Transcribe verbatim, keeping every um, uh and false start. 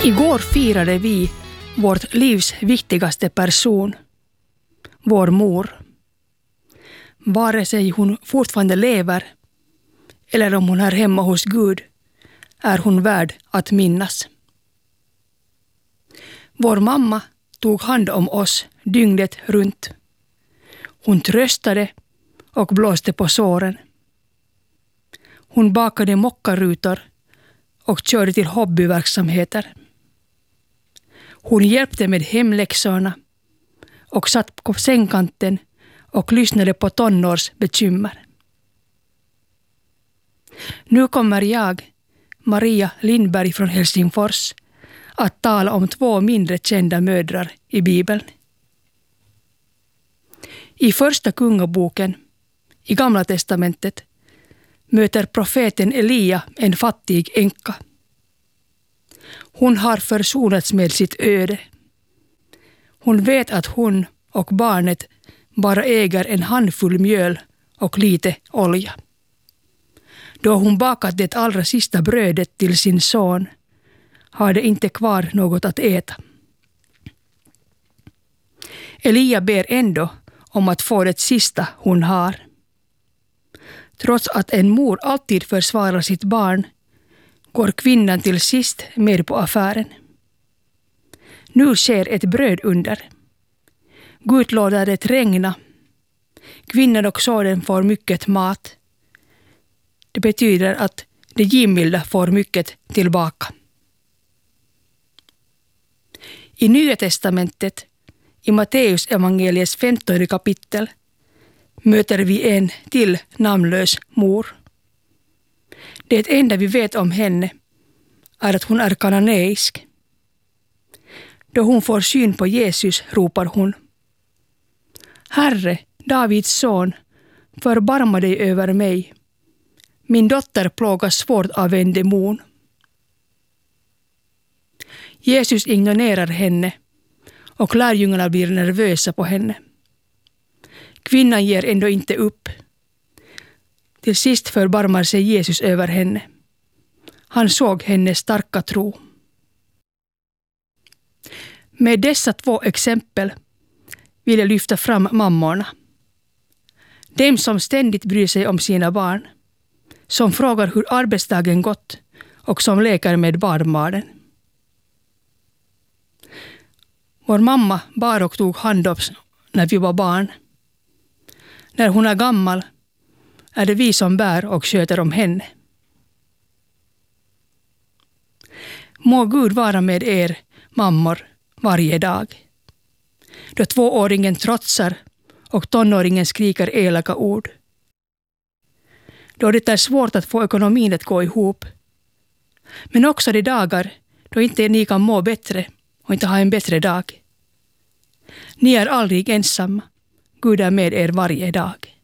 Igår firade vi vårt livs viktigaste person, vår mor. Vare sig hon fortfarande lever eller om hon är hemma hos Gud är hon värd att minnas. Vår mamma tog hand om oss dygnet runt. Hon tröstade och blåste på såren. Hon bakade mockarutor och körde till hobbyverksamheter. Hon hjälpte med hemläxorna och satt på sängkanten och lyssnade på tonårsbekymmer. Nu kommer jag, Maria Lindberg från Helsingfors, att tala om två mindre kända mödrar i Bibeln. I första kungaboken, i Gamla testamentet, möter profeten Elia en fattig änka. Hon har försonats med sitt öde. Hon vet att hon och barnet bara äger en handfull mjöl och lite olja. Då hon bakat det allra sista brödet till sin son har det inte kvar något att äta. Elia ber ändå om att få det sista hon har. Trots att en mor alltid försvarar sitt barn går kvinnan till sist med på affären. Nu sker ett brödunder. Gud låter det regna. Kvinnan och sonen får mycket mat. Det betyder att de givmilda får mycket tillbaka. I Nya testamentet, i Matteus evangeliets femtonde kapitel, möter vi en till namnlös mor. Det enda vi vet om henne är att hon är kananeisk. Då hon får syn på Jesus ropar hon: Herre, Davids son, förbarma dig över mig. Min dotter plågas svårt av en demon. Jesus ignorerar henne och lärjungarna blir nervösa på henne. Kvinnan ger ändå inte upp. Till sist förbarmar sig Jesus över henne. Han såg hennes starka tro. Med dessa två exempel vill jag lyfta fram mammorna. De som ständigt bryr sig om sina barn, som frågar hur arbetsdagen gått och som leker med barnbarnen. Vår mamma bar och tog hand om oss när vi var barn. När hon är gammal är det vi som bär och sköter om henne. Må Gud vara med er, mammor, varje dag. Då tvååringen trotsar och tonåringen skriker elaka ord. Då det är svårt att få ekonomin att gå ihop. Men också de dagar då inte ni kan må bättre och inte ha en bättre dag. Ni är aldrig ensamma. Gud är med er varje dag.